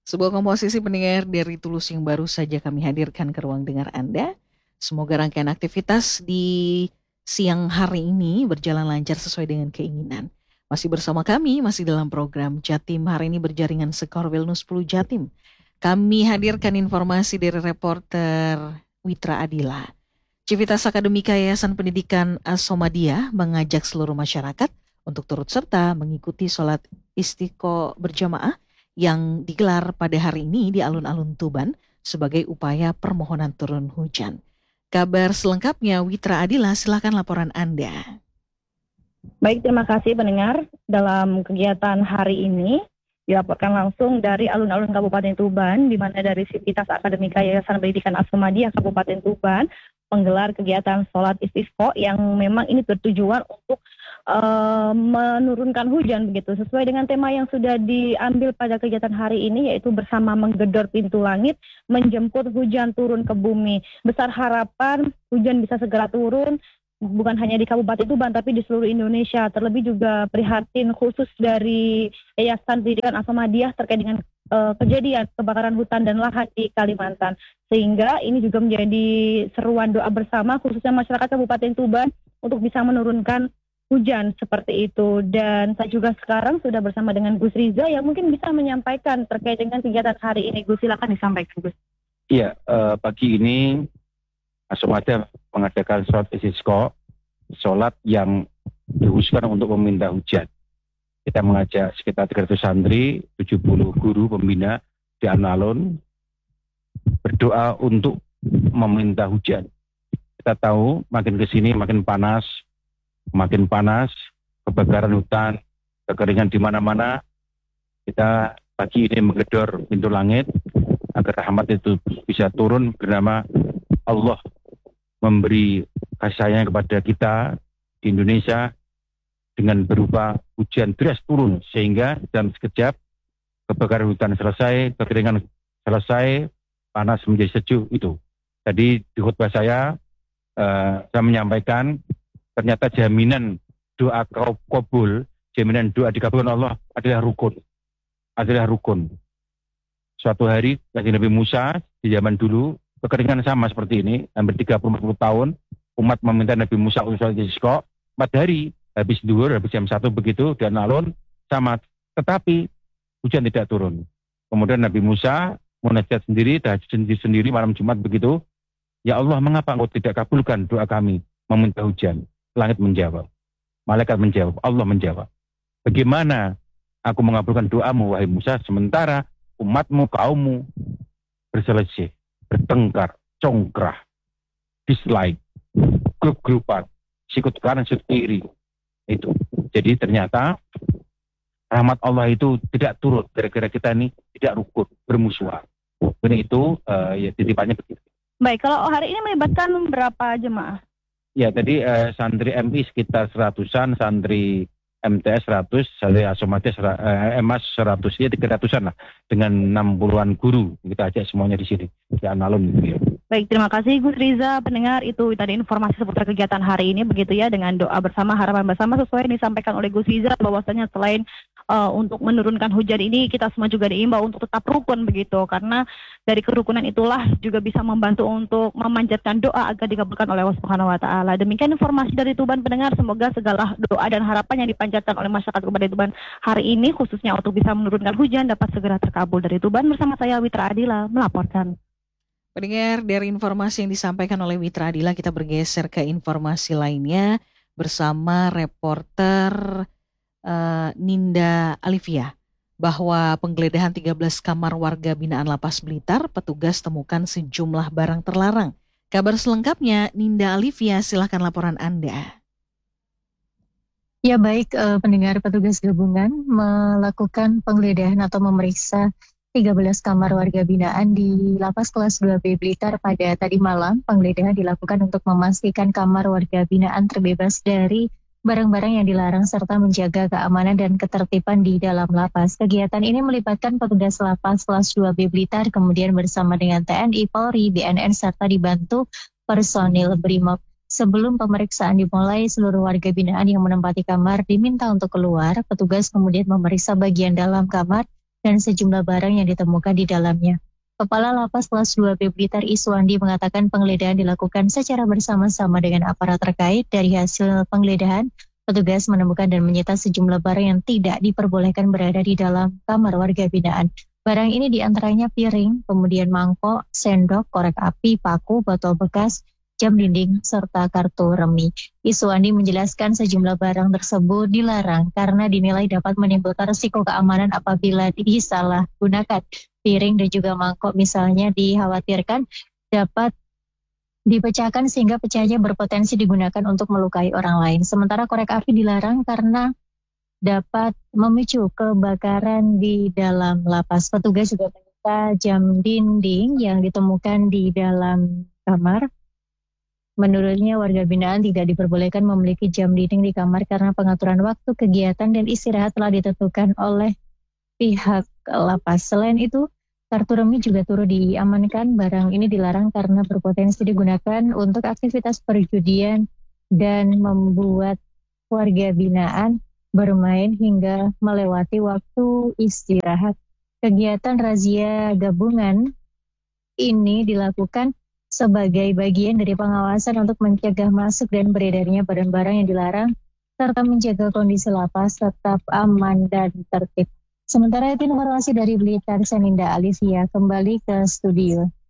Sebuah komposisi pendengar dari Tulus yang baru saja kami hadirkan ke ruang dengar Anda. Semoga rangkaian aktivitas di siang hari ini berjalan lancar sesuai dengan keinginan. Masih bersama kami, masih dalam program Jatim hari ini berjaringan Sekor Wellness 10 Jatim. Kami hadirkan informasi dari reporter Witra Adila. Civitas Akademika Yayasan Pendidikan As-Samadiyah mengajak seluruh masyarakat untuk turut serta mengikuti sholat istiqo berjamaah yang digelar pada hari ini di alun-alun Tuban sebagai upaya permohonan turun hujan. Kabar selengkapnya Witra Adila, silakan laporan Anda. Baik, terima kasih pendengar. Dalam kegiatan hari ini dilaporkan langsung dari alun-alun Kabupaten Tuban, di mana dari Civitas Akademika Yayasan Pendidikan As-Samadiyah Kabupaten Tuban menggelar kegiatan sholat istisqa yang memang ini bertujuan untuk menurunkan hujan begitu, sesuai dengan tema yang sudah diambil pada kegiatan hari ini, yaitu bersama menggedor pintu langit, menjemput hujan turun ke bumi. Besar harapan hujan bisa segera turun, bukan hanya di Kabupaten Tuban tapi di seluruh Indonesia. Terlebih juga prihatin khusus dari Yayasan Pendidikan As-Samadiyah terkait dengan kejadian kebakaran hutan dan lahan di Kalimantan. Sehingga ini juga menjadi seruan doa bersama khususnya masyarakat Kabupaten Tuban untuk bisa menurunkan hujan seperti itu. Dan saya juga sekarang sudah bersama dengan Gus Riza yang mungkin bisa menyampaikan terkait dengan kegiatan hari ini. Gus, silakan disampaikan, Gus. Iya, pagi ini As-Samadiyah mengadakan sholat istisqa, sholat yang dikhususkan untuk meminta hujan. Kita mengajak sekitar 300 santri, 70 guru pembina di alun-alun berdoa untuk meminta hujan. Kita tahu makin ke sini makin panas, kebakaran hutan, kekeringan di mana-mana. Kita pagi ini menggedor pintu langit agar rahmat itu bisa turun, bernama Allah memberi kasih sayang kepada kita di Indonesia dengan berupa hujan deras turun, sehingga dalam sekejap kebakaran hutan selesai, kekeringan selesai, panas menjadi sejuk itu. Jadi di khutbah saya menyampaikan ternyata jaminan doa kabul, jaminan doa dikabulkan Allah adalah rukun. Suatu hari Nabi Musa di zaman dulu kekeringan sama seperti ini, hampir 30-40 tahun umat meminta Nabi Musa untuk sholat istisqa, 4 hari habis duhur, habis jam 1 begitu dan alun sama, tetapi hujan tidak turun. Kemudian Nabi Musa munajat sendiri, tahajud sendiri malam Jumat begitu, ya Allah, mengapa engkau tidak kabulkan doa kami meminta hujan? Langit menjawab, malaikat menjawab, Allah menjawab, bagaimana aku mengabulkan doamu wahai Musa sementara umatmu, kaummu berselisih, bertengkar, congkrah, dislike, grup-grupan, sikut kanan, sikut kiri. Itu. Jadi ternyata rahmat Allah itu tidak turun gara-gara kita ini tidak rukun, bermusuhan. Ini itu ya titipannya begitu. Baik, kalau hari ini melibatkan berapa jemaah? Ya, tadi santri MI sekitar 100-an, santri MTS 100, santri As-Samadiyah MAS 100, ya 300-an lah, dengan 60-an guru. Kita ajak semuanya di sini, di alun-alun gitu ya. Baik, terima kasih Gus Riza. Pendengar, itu tadi informasi seputar kegiatan hari ini begitu ya, dengan doa bersama, harapan bersama sesuai yang disampaikan oleh Gus Riza, bahwasanya selain untuk menurunkan hujan ini, kita semua juga diimbau untuk tetap rukun begitu, karena dari kerukunan itulah juga bisa membantu untuk memanjatkan doa agar dikabulkan oleh Allah Subhanahu wa taala. Demikian informasi dari Tuban, pendengar. Semoga segala doa dan harapan yang dipanjatkan oleh masyarakat Kabupaten Tuban hari ini khususnya untuk bisa menurunkan hujan dapat segera terkabul. Dari Tuban bersama saya Witra Adila melaporkan. Pendengar, dari informasi yang disampaikan oleh Witra Adila, kita bergeser ke informasi lainnya bersama reporter Ninda Alivia, bahwa penggeledahan 13 kamar warga binaan Lapas Blitar, petugas temukan sejumlah barang terlarang. Kabar selengkapnya, Ninda Alivia, silakan laporan Anda. Ya baik, pendengar, petugas gabungan melakukan penggeledahan atau memeriksa 13 kamar warga binaan di Lapas Kelas 2B Blitar pada tadi malam. Penggeledahan dilakukan untuk memastikan kamar warga binaan terbebas dari barang-barang yang dilarang serta menjaga keamanan dan ketertiban di dalam lapas. Kegiatan ini melibatkan petugas Lapas Kelas 2B Blitar, kemudian bersama dengan TNI, Polri, BNN, serta dibantu personil BRIMOB. Sebelum pemeriksaan dimulai, seluruh warga binaan yang menempati kamar diminta untuk keluar. Petugas kemudian memeriksa bagian dalam kamar dan sejumlah barang yang ditemukan di dalamnya. Kepala Lapas Kelas 2 B Blitar Iswandi mengatakan penggeledahan dilakukan secara bersama-sama dengan aparat terkait. Dari hasil penggeledahan, petugas menemukan dan menyita sejumlah barang yang tidak diperbolehkan berada di dalam kamar warga binaan. Barang ini diantaranya piring, kemudian mangkok, sendok, korek api, paku, botol bekas, jam dinding, serta kartu remi. Iswandi menjelaskan sejumlah barang tersebut dilarang karena dinilai dapat menimbulkan risiko keamanan apabila disalahgunakan. Piring dan juga mangkok misalnya dikhawatirkan dapat dipecahkan sehingga pecahnya berpotensi digunakan untuk melukai orang lain. Sementara korek api dilarang karena dapat memicu kebakaran di dalam lapas. Petugas juga menyita jam dinding yang ditemukan di dalam kamar. Menurutnya warga binaan tidak diperbolehkan memiliki jam dinding di kamar karena pengaturan waktu kegiatan dan istirahat telah ditentukan oleh pihak lapas. Selain itu, kartu remi juga turut diamankan. Barang ini dilarang karena berpotensi digunakan untuk aktivitas perjudian dan membuat warga binaan bermain hingga melewati waktu istirahat. Kegiatan razia gabungan ini dilakukan sebagai bagian dari pengawasan untuk mencegah masuk dan beredarnya barang-barang yang dilarang serta menjaga kondisi lapas tetap aman dan tertib. Sementara itu informasi dari Blitar, Seninda Alivia kembali ke studio.